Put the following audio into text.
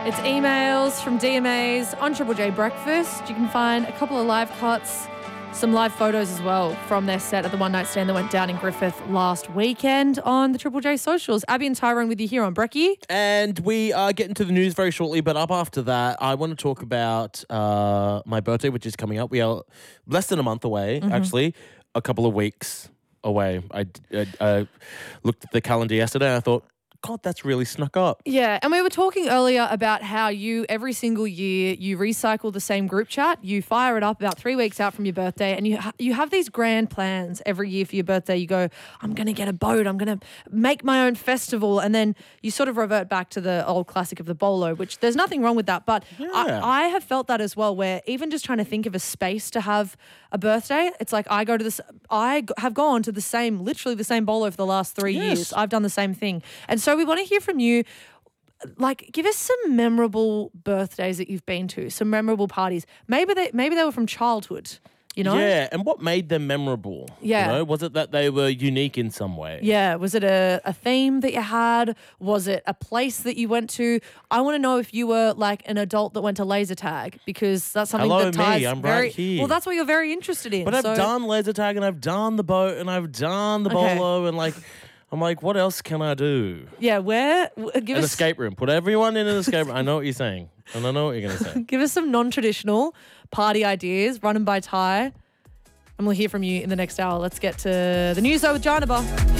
It's emails from DMAs on Triple J Breakfast. You can find a couple of live cuts, some live photos as well from their set at the one night stand that went down in Griffith last weekend on the Triple J socials. Abby and Tyrone with you here on Brekkie. And we are getting to the news very shortly, but up after that, I want to talk about my birthday, which is coming up. We are less than a month away, actually, a couple of weeks away. I looked at the calendar yesterday and I thought, God, that's really snuck up. Yeah, and we were talking earlier about how you, every single year, you recycle the same group chat. You fire it up about 3 weeks out from your birthday, and you have these grand plans every year for your birthday. You go, I'm going to get a boat. I'm going to make my own festival. And then you sort of revert back to the old classic of the bolo, which there's nothing wrong with that. But I have felt that as well, where even just trying to think of a space to have a birthday, it's like I have gone to literally the same bolo for the last 3 years. I've done the same thing. And so we want to hear from you. Like, give us some memorable birthdays that you've been to, some memorable parties. Maybe they were from childhood, you know? Yeah, and what made them memorable? Yeah. You know? Was it that they were unique in some way? Yeah. Was it a theme that you had? Was it a place that you went to? I want to know if you were like an adult that went to laser tag, because that's something that ties I'm right here. Well, that's what you're very interested in. But I've done laser tag and I've done the boat and I've done the bolo and like... I'm like, what else can I do? Yeah, Escape room. Put everyone in an escape room. I know what you're saying. And I know what you're going to say. Give us some non-traditional party ideas, run them by Ty, and we'll hear from you in the next hour. Let's get to the news though with Janaba.